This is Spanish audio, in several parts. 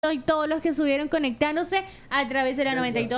y todos los que estuvieron conectándose a través de la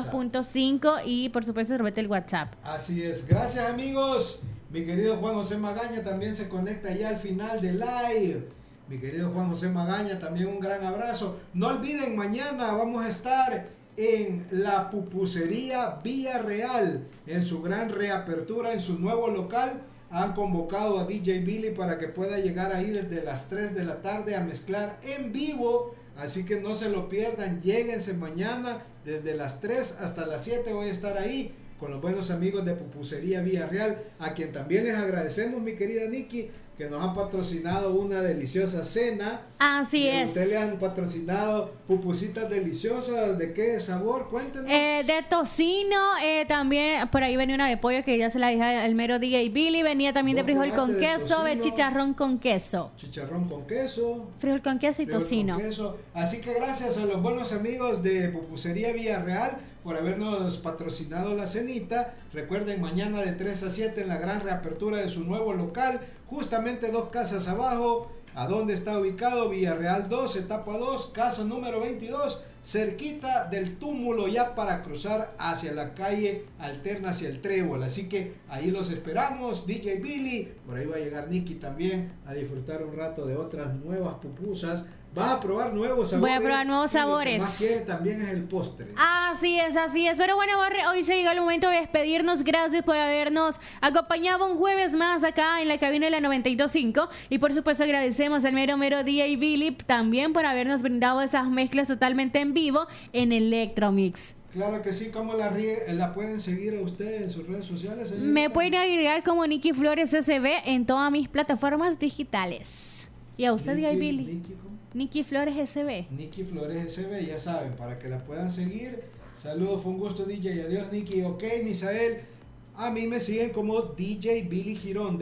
92.5 y por supuesto repite el WhatsApp. Así es, gracias amigos. Mi querido Juan José Magaña también se conecta ya al final del live. Mi querido Juan José Magaña, también un gran abrazo. No olviden, mañana vamos a estar en la Pupusería Villarreal, en su gran reapertura, en su nuevo local. Han convocado a DJ Billy para que pueda llegar ahí desde las 3 de la tarde a mezclar en vivo. Así que no se lo pierdan, lléguense mañana desde las 3 hasta las 7. Voy a estar ahí con los buenos amigos de Pupusería Villarreal, a quien también les agradecemos, mi querida Nikki, que nos han patrocinado una deliciosa cena. Así es. Ustedes le han patrocinado pupusitas deliciosas. ¿De qué sabor? Cuéntenos. De tocino, también por ahí venía una de pollo que ya se la dije al mero DJ Billy. Venía también de frijol con queso, de chicharrón con queso. Chicharrón con queso. Frijol con queso y tocino. Con queso. Así que gracias a los buenos amigos de Pupusería Villarreal por habernos patrocinado la cenita. Recuerden, mañana de 3 a 7 en la gran reapertura de su nuevo local, justamente 2 casas abajo. ¿A dónde está ubicado? Villarreal 2, etapa 2, casa número 22, cerquita del túmulo, ya para cruzar hacia la calle alterna, hacia el Trébol. Así que ahí los esperamos, DJ Billy. Por ahí va a llegar Nicky también a disfrutar un rato de otras nuevas pupusas. Va a probar nuevos sabores. Voy a probar nuevos sabores. Lo que más quiere también es el postre. Así es, así es. Pero bueno, Borre, hoy se llega el momento de despedirnos. Gracias por habernos acompañado un jueves más acá en la cabina de la 92.5. Y por supuesto agradecemos al mero DJ Billy también por habernos brindado esas mezclas totalmente en vivo en Electromix. Claro que sí. ¿Cómo la pueden seguir a ustedes en sus redes sociales? Me pueden agregar como Nikki Flores SB en todas mis plataformas digitales. Y a usted, DJ Billy. Nikki Flores SB. Nikki Flores SB, ya saben, para que la puedan seguir. Saludos, fue un gusto, DJ. Adiós, Nikki. Ok, Misael. A mí me siguen como DJ Billy Girón,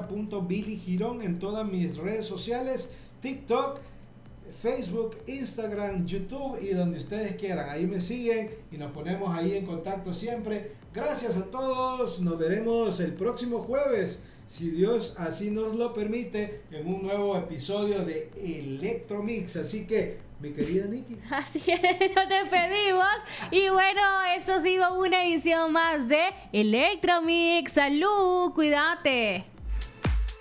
DJ Girón en todas mis redes sociales, TikTok, Facebook, Instagram, YouTube y donde ustedes quieran. Ahí me siguen y nos ponemos ahí en contacto siempre. Gracias a todos. Nos veremos el próximo jueves, si Dios así nos lo permite, en un nuevo episodio de Electromix. Así que, mi querida Nikki. Así es, nos despedimos. Y bueno, esto ha sido una edición más de Electromix. Salud, cuídate.